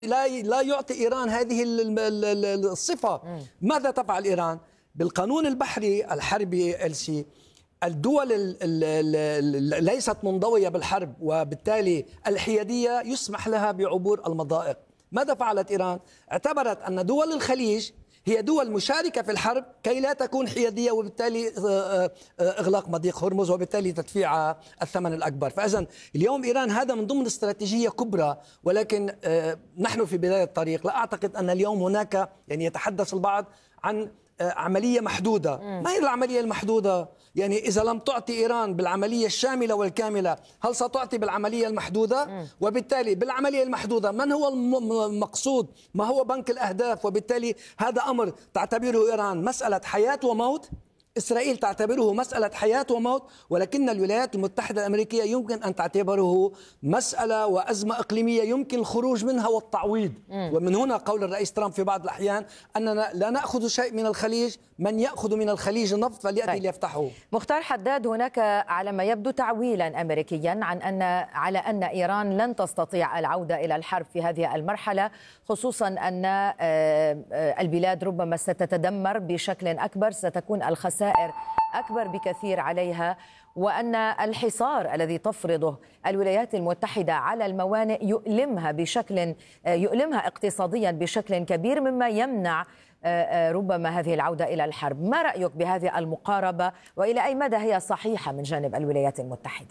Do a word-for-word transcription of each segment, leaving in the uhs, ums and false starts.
لا لا يعطي إيران هذه الصفة. ماذا تفعل إيران؟ بالقانون البحري الحربي السي الدول ليست منضوية بالحرب وبالتالي الحيادية يسمح لها بعبور المضائق. ماذا فعلت إيران؟ اعتبرت أن دول الخليج هي دول مشاركة في الحرب كي لا تكون حيادية، وبالتالي إغلاق مضيق هرمز وبالتالي تدفيع الثمن الأكبر. فإذن اليوم إيران هذا من ضمن استراتيجية كبرى، ولكن نحن في بداية الطريق. لا أعتقد أن اليوم هناك يعني يتحدث البعض عن عملية محدودة. ما هي العملية المحدودة؟ يعني إذا لم تعطي إيران بالعملية الشاملة والكاملة، هل ستعطي بالعملية المحدودة؟ وبالتالي بالعملية المحدودة من هو المقصود؟ ما هو بنك الأهداف؟ وبالتالي هذا أمر تعتبره إيران مسألة حياة وموت، إسرائيل تعتبره مسألة حياة وموت، ولكن الولايات المتحدة الأمريكية يمكن أن تعتبره مسألة وأزمة إقليمية يمكن الخروج منها والتعويض. مم. ومن هنا قول الرئيس ترامب في بعض الأحيان أننا لا نأخذ شيء من الخليج، من يأخذ من الخليج النفط فليأتي طيب. ليفتحه. مختار حداد، هناك على ما يبدو تعويلا أمريكيا عن أن على أن إيران لن تستطيع العودة إلى الحرب في هذه المرحلة، خصوصا أن البلاد ربما ستتدمر بشكل أكبر، ستكون الخسائر أكبر بكثير عليها، وأن الحصار الذي تفرضه الولايات المتحدة على الموانئ يؤلمها بشكل يؤلمها اقتصاديا بشكل كبير، مما يمنع ربما هذه العودة إلى الحرب. ما رأيك بهذه المقاربة، وإلى أي مدى هي صحيحة من جانب الولايات المتحدة؟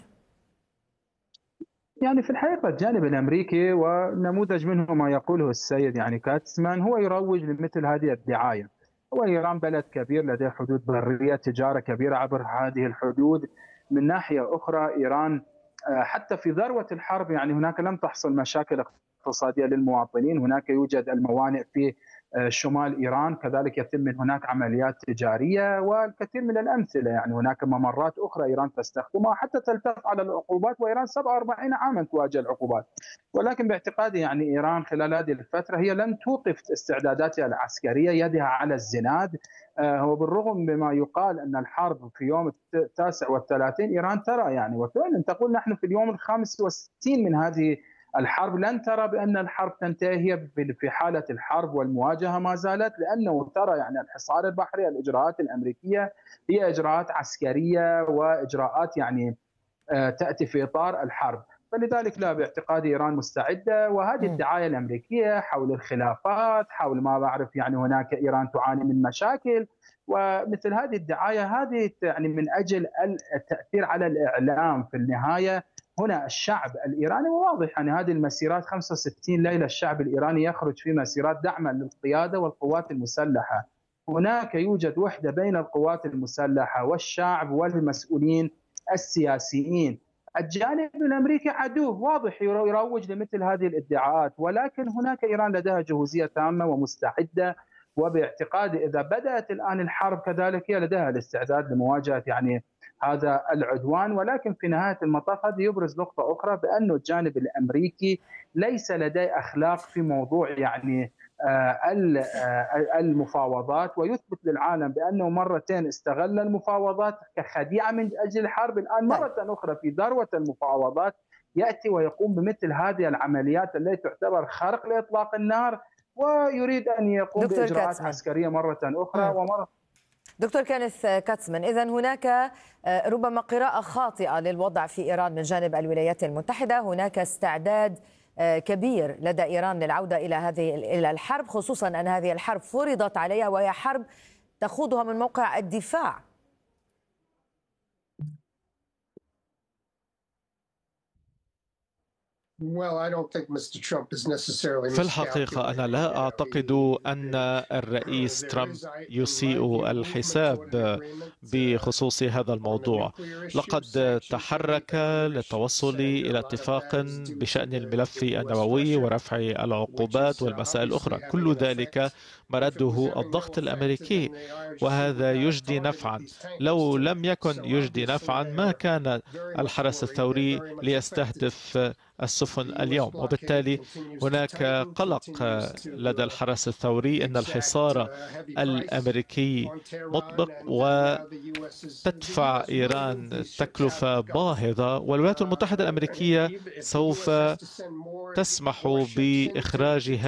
يعني في الحقيقة الجانب الأمريكي، ونموذج منه ما يقوله السيد يعني كاتسمان، هو يروج لمثل هذه الدعاية. وإيران بلد كبير لديه حدود برية، تجارة كبيرة عبر هذه الحدود. من ناحية أخرى إيران حتى في ذروة الحرب يعني هناك لم تحصل مشاكل اقتصادية للمواطنين، هناك يوجد الموانئ في شمال إيران، كذلك يتم من هناك عمليات تجارية والكثير من الأمثلة. يعني هناك ممرات أخرى إيران تستخدمها حتى تلتف على العقوبات، وإيران سبعة وأربعين عاما تواجه العقوبات. ولكن باعتقادي يعني إيران خلال هذه الفترة هي لن توقف استعداداتها العسكرية، يدها على الزناد. وبالرغم بما يقال أن الحرب في يوم التاسع والثلاثين، إيران ترى يعني وفعلا تقول نحن في اليوم الخامس والستين من هذه الحرب، لن ترى بأن الحرب تنتهي. هي في حالة الحرب والمواجهة ما زالت، لأنه ترى يعني الحصار البحري، الإجراءات الأمريكية هي إجراءات عسكرية وإجراءات يعني تأتي في إطار الحرب. فلذلك لا، باعتقادي إيران مستعدة. وهذه الدعاية الأمريكية حول الخلافات، حول ما بعرف يعني هناك إيران تعاني من مشاكل، ومثل هذه الدعاية هذه يعني من أجل التأثير على الإعلام. في النهاية هنا الشعب الإيراني واضح، يعني هذه المسيرات خمسة وستين ليلة الشعب الإيراني يخرج في مسيرات دعما للقيادة والقوات المسلحة. هناك يوجد وحدة بين القوات المسلحة والشعب والمسؤولين السياسيين. الجانب الأمريكي عدو واضح يروج لمثل هذه الادعاءات، ولكن هناك إيران لديها جهوزية تامة ومستعدة. وباعتقادي إذا بدأت الآن الحرب كذلك هي لديها الاستعداد لمواجهة يعني هذا العدوان. ولكن في نهاية المطاف هذا يبرز نقطة أخرى، بأن الجانب الأمريكي ليس لديه أخلاق في موضوع يعني المفاوضات، ويثبت للعالم بأنه مرتين استغل المفاوضات كخديعة من أجل الحرب. الآن مرة أخرى في ذروة المفاوضات يأتي ويقوم بمثل هذه العمليات التي تعتبر خرق لإطلاق النار، ويريد أن يقوم بإجراءات كاتسمان. عسكرية مرة أخرى ومرة. دكتور كينيث كاتسمان، إذن هناك ربما قراءة خاطئة للوضع في إيران من جانب الولايات المتحدة، هناك استعداد كبير لدى إيران للعودة إلى هذه إلى الحرب، خصوصا أن هذه الحرب فرضت عليها وهي حرب تخوضها من موقع الدفاع. في الحقيقة أنا لا أعتقد أن الرئيس ترامب يسيء الحساب بخصوص هذا الموضوع. لقد تحرك للتوصل إلى اتفاق بشأن الملف النووي ورفع العقوبات والمسائل الأخرى، كل ذلك مرده الضغط الأمريكي، وهذا يجدي نفعا. لو لم يكن يجدي نفعا ما كان الحرس الثوري ليستهدف السفن اليوم. وبالتالي هناك قلق لدى الحرس الثوري أن الحصار الأمريكي مطبق وتدفع إيران تكلفة باهظة، والولايات المتحدة الأمريكية سوف تسمح بإخراج